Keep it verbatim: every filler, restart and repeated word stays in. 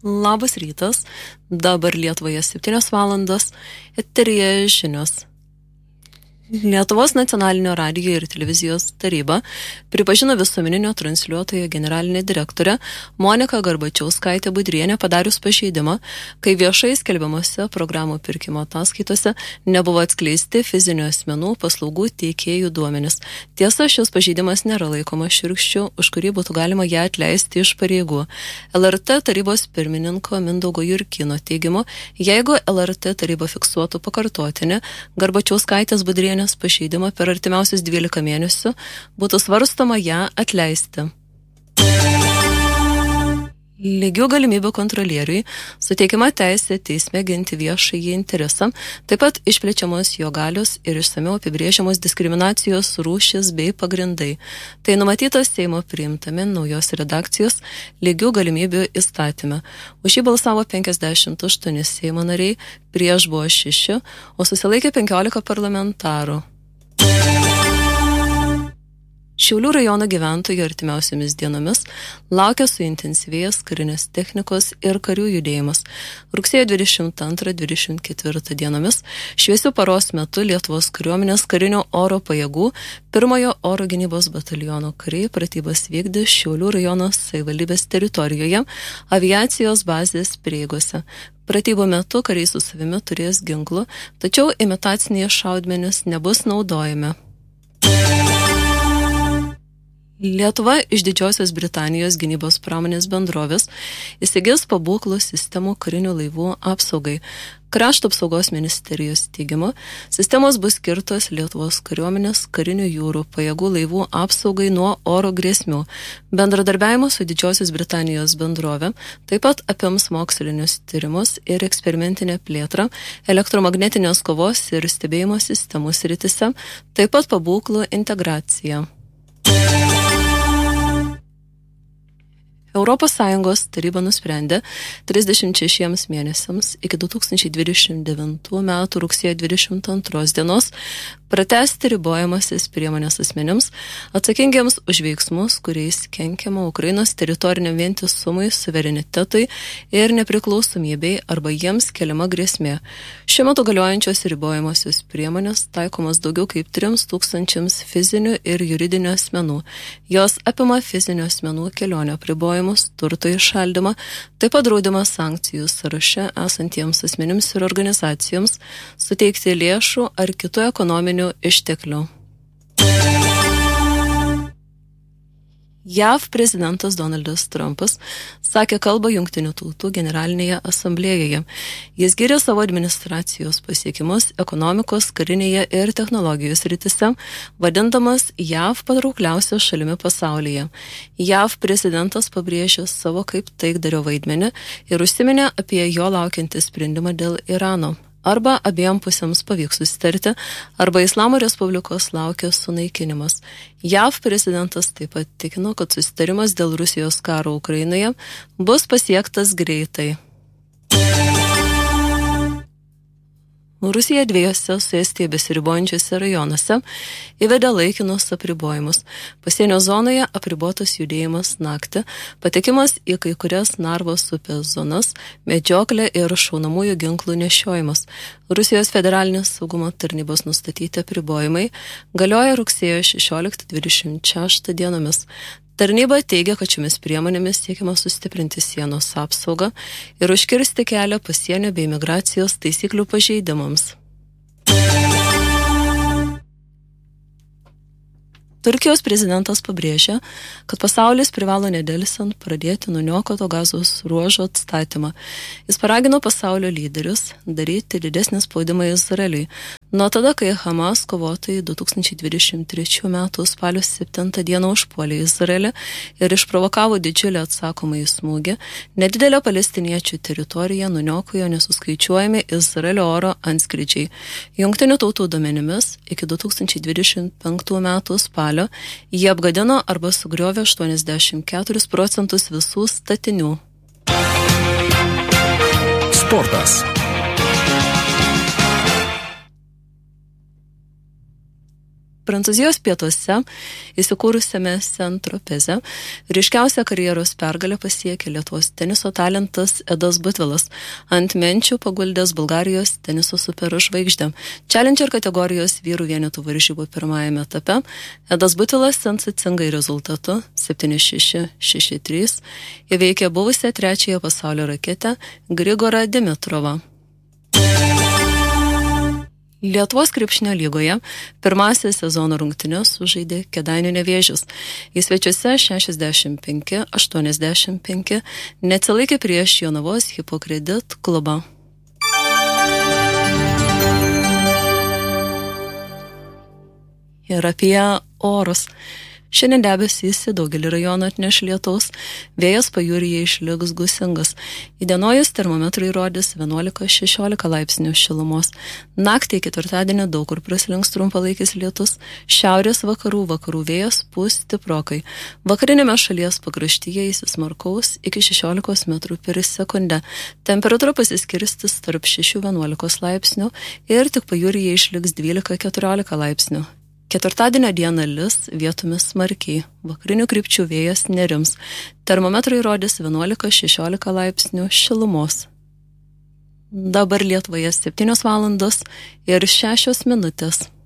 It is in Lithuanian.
Labas rytas, dabar Lietuvoje septynios valandos, eteryje žinios. Lietuvos nacionalinio radijo ir televizijos taryba pripažino visuomeninio transliuotojo generalinė direktorė Monika Garbačiauskaitė Budrienė padarius pažeidimą, kai viešai skelbiamose programų pirkimo ataskaitose nebuvo atskleisti fizinių asmenų paslaugų teikėjų duomenis. Tiesa, šis pažeidimas nėra laikomas šiurkščiu, už kurį būtų galima ją atleisti iš pareigų. L R T tarybos pirmininko Mindaugo Jurkino teigimu, jeigu L R T taryba fiksuotų pakartotinį Garbačiauskaitės Budrienės pažeidimą per artimiausius dvylika mėnesių, būtų svarstoma ją atleisti. Lygių galimybių kontrolieriui suteikiama teisė teisme ginti viešąjį interesą, taip pat išplečiamos jo galios ir išsamiau apibrėžiamos diskriminacijos rūšis bei pagrindai. Tai numatytas Seimo priimtame naujos redakcijos lygių galimybių įstatyme. Už jį balsavo penkiasdešimt aštuoni Seimo nariai, prieš buvo šeši, o susilaikė penkiolika parlamentarų. Šiaulių rajono gyventojų artimiausiamis dienomis laukia suintensyvėjęs karinės technikos ir karių judėjimas. Rugsėjo dvidešimt antrą dvidešimt ketvirtą dienomis šviesių paros metu Lietuvos kariuomenės karinio oro pajėgų pirmojo oro gynybos bataliono kariai pratybas vykdė Šiaulių rajono savivaldybės teritorijoje aviacijos bazės prieigose. Pratybų metu kariai su savimi turės ginklų, tačiau imitaciniai šaudmenys nebus naudojami. Lietuva iš Didžiosios Britanijos gynybos pramonės bendrovės įsigis pabūklų sistemų karinių laivų apsaugai. Krašto apsaugos ministerijos teigimu, sistemos bus skirtos Lietuvos kariuomenės karinių jūrų pajėgų laivų apsaugai nuo oro grėsmių. Bendradarbiavimas su Didžiosios Britanijos bendrovė taip pat apims mokslinius tyrimus ir eksperimentinę plėtrą elektromagnetinės kovos ir stebėjimo sistemų srityse, taip pat pabūklų integraciją. Europos Sąjungos taryba nusprendė trisdešimt šešiems mėnesiams iki du tūkstančiai dvidešimt devintų metų rugsėjo dvidešimt antros dienos pratęsti ribojamasis priemonės asmenims atsakingiems už veiksmus, kuriais kenkiama Ukrainos teritoriniam vientisumui, suverenitetui ir nepriklausomybei arba jiems keliama grėsmė. Šiuo metu galiojančios ribojamosios priemonės taikomos daugiau kaip trims tūkstančiams fizinių ir juridinių asmenų. Jos apima fizinių asmenų kelionio apribojimus, turto įšaldymą, taip pat draudimą sankcijų sąraše esantiems asmenims ir organizacijoms suteikti lėšų ar kitų ekonominių išteklių. J A V prezidentas Donaldas Trumpas sakė kalbą Jungtinių tautų generalinėje asamblėjoje. Jis gyrė savo administracijos pasiekimus ekonomikos, karinėje ir technologijų srityse, vadindamas J A V patraukliausia šalimi pasaulyje. J A V prezidentas pabrėžė savo kaip taikdario vaidmenį ir užsiminė apie jo laukiantį sprendimą dėl Irano. Arba abiem pusėms pavyks susitarti, arba Islamo Respublikos laukia sunaikinimas. J A V prezidentas taip pat tikino, kad susitarimas dėl Rusijos karo Ukrainoje bus pasiektas greitai. Rusija dviejose su Estija besiribojančiose rajonuose įvedė laikinus apribojimus. Pasienio zonoje apribotas judėjimas naktį, patekimas į kai kurias Narvos upės zonas, medžioklė ir šaunamųjų ginklų nešiojimas. Rusijos federalinės saugumo tarnybos nustatyti apribojimai galioja rugsėjo šešioliktą dvidešimt šeštą dienomis. Tarnyba teigia, kad šiomis priemonėmis siekiama sustiprinti sienos apsaugą ir užkirsti kelią pasienio bei migracijos taisyklių pažeidimams. Turkijos prezidentas pabrėžė, kad pasaulis privalo nedelsiant pradėti nuniokoto Gazos ruožo atstatymą. Jis paragino pasaulio lyderius daryti didesnį spaudimą Izraeliui. Nuo tada, kai Hamas kovotojai du tūkstančiai dvidešimt trečių metų spalio septintą dieną užpuolė Izraelį ir išprovokavo didžiulį atsakomąjį smūgį, nedidelę palestiniečių teritoriją nuniokojo nesuskaičiuojami Izraelio oro antskrydžiai. Jungtinių tautų duomenimis iki du tūkstančiai dvidešimt penktų metų spalio jie apgadino arba sugriovė aštuoniasdešimt keturis procentus visų statinių. Sportas. Prancūzijos pietuose, įsikūrusiame Saint-Tropeze, ryškiausią karjeros pergalę pasiekė Lietuvos teniso talentas Edas Butvilas, ant menčių paguldęs Bulgarijos teniso superžvaigždę. Challenger kategorijos vyrų vienetų varžybų pirmajame etape Edas Butvilas sensacingai rezultatu septyni šeši šeši trys įveikė buvusią trečiąją pasaulio raketę Grigorą Dimitrovą. Lietuvos krepšinio lygoje pirmąsias sezono rungtynes sužaidė Kėdainių Nevėžis. Į svečiuose šešiasdešimt penki aštuoniasdešimt penki neatsilaikė prieš Jonavos Hipokredit klubą. Ir apie orus. Šiandien debesys į daugelį rajonų atneš lietaus, vėjas pajūryje išliks gūsingas. Įdienojus termometrai rodys vienuolika šešiolika laipsnių šilumos. Naktį ketvirtadienį daug kur praslinks trumpalaikis lietus, šiaurės vakarų vakarų vėjas pūs stiprokai. Vakarinėme šalies pakraštyje įsismarkaus iki šešiolikos metrų per sekundę. Temperatūra pasiskirstys tarp šešių vienuolikos laipsnių ir tik pajūryje išliks dvylika keturiolika laipsnių. Ketvirtadienio dieną lis vietomis smarkiai, vakarinių krypčių vėjas nerims. Termometrai rodys vienuolika šešiolika laipsnių šilumos. Dabar Lietuvoje septynios valandos ir šešios minutės.